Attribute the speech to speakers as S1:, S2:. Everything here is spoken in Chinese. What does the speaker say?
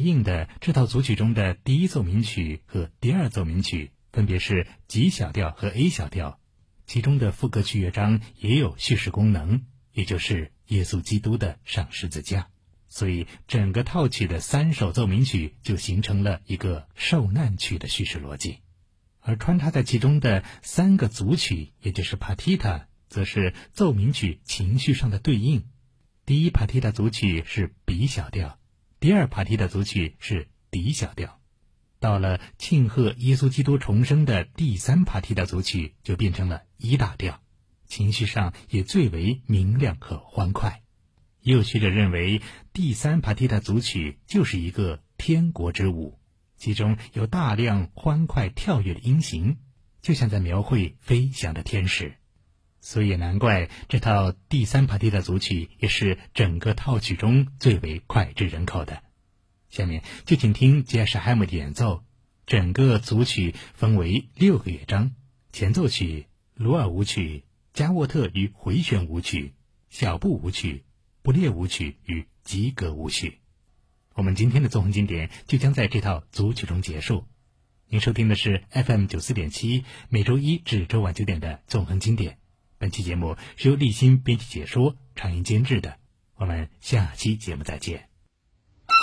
S1: 应的，这套组曲中的第一奏鸣曲和第二奏鸣曲分别是 G 小调和 A 小调，其中的副歌曲乐章也有叙事功能，也就是耶稣基督的上十字架。所以整个套曲的3首奏鸣曲就形成了一个受难曲的叙事逻辑。而穿插在其中的3个组曲，也就是 Partita， 则是奏鸣曲情绪上的对应。第一 Partita 组曲是 B 小调，第二 Partita 组曲是 D 小调。到了庆贺耶稣基督重生的第3 Partita 组曲就变成了E大调，情绪上也最为明亮和欢快。也有学者认为，第3 Partita 组曲就是一个天国之舞，其中有大量欢快跳跃的音型，就像在描绘飞翔的天使。所以也难怪这套第3 Partita 组曲也是整个套曲中最为脍炙人口的。下面就请听杰什海姆的演奏。整个组曲分为6个乐章：前奏曲、鲁尔舞曲、加沃特与回旋舞曲、小步舞曲、布列舞曲与吉格舞曲。我们今天的纵横经典就将在这套组曲中结束。您收听的是 FM94.7 每周一至周晚9点的纵横经典。本期节目是由立新编辑解说、长音监制的。我们下期节目再见。